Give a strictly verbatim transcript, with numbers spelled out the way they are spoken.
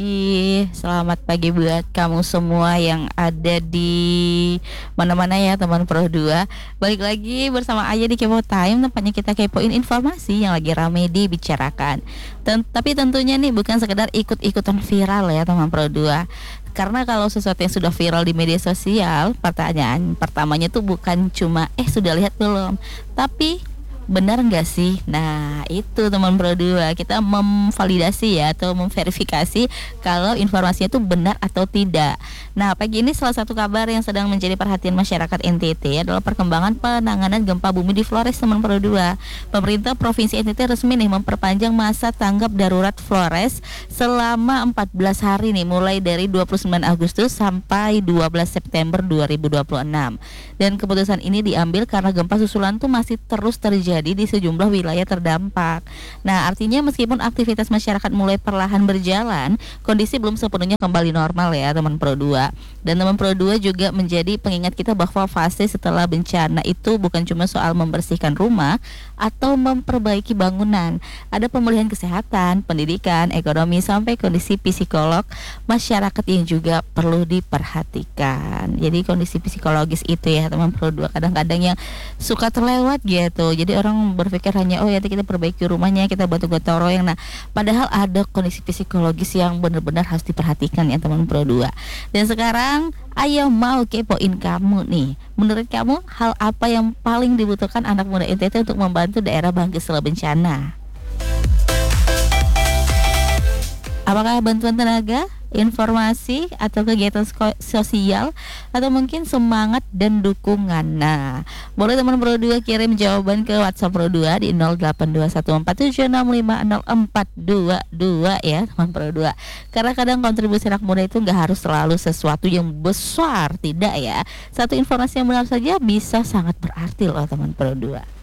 Ih, selamat pagi buat kamu semua yang ada di mana-mana ya teman Pro dua. Balik lagi bersama Aya di Kepo Time, tempatnya kita kepoin informasi yang lagi rame dibicarakan. Ten- tapi tentunya nih bukan sekedar ikut-ikutan viral ya teman Pro dua. Karena kalau sesuatu yang sudah viral di media sosial, pertanyaan pertamanya tuh bukan cuma eh sudah lihat belum, tapi benar nggak sih? Nah itu teman Pro dua, kita memvalidasi ya atau memverifikasi kalau informasinya itu benar atau tidak. Nah pagi ini salah satu kabar yang sedang menjadi perhatian masyarakat N T T adalah perkembangan penanganan gempa bumi di Flores teman Pro dua. Pemerintah Provinsi N T T resmi nih memperpanjang masa tanggap darurat Flores selama empat belas hari nih, mulai dari dua puluh sembilan Agustus sampai dua belas September dua ribu dua puluh enam. Dan keputusan ini diambil karena gempa susulan tuh masih terus terjadi di sejumlah wilayah terdampak. Nah, artinya meskipun aktivitas masyarakat mulai perlahan berjalan, kondisi belum sepenuhnya kembali normal ya teman Pro dua. Dan teman Pro dua juga menjadi pengingat kita bahwa fase setelah bencana itu bukan cuma soal membersihkan rumah atau memperbaiki bangunan. Ada pemulihan kesehatan, pendidikan, ekonomi, sampai kondisi psikolog masyarakat yang juga perlu diperhatikan. Jadi kondisi psikologis itu ya teman Pro dua kadang-kadang yang suka terlewat gitu. Jadi orang berpikir hanya oh ya kita perbaiki rumahnya, kita bantu gotong royong. Nah, padahal ada kondisi psikologis yang benar-benar harus diperhatikan ya teman Pro dua. Dan sekarang ayo mau kepoin kamu nih. Menurut kamu hal apa yang paling dibutuhkan anak muda N T T untuk membantu daerah bangkit setelah bencana? Apakah bantuan tenaga, informasi, atau kegiatan sko- sosial, atau mungkin semangat dan dukungan? Nah, boleh teman Pro dua kirim jawaban ke WhatsApp Pro dua di nol delapan dua satu empat tujuh enam lima nol empat dua dua ya teman Pro dua. Karena kadang kontribusi anak muda itu nggak harus selalu sesuatu yang besar, tidak ya. Satu informasi yang benar saja bisa sangat berarti loh teman Pro dua.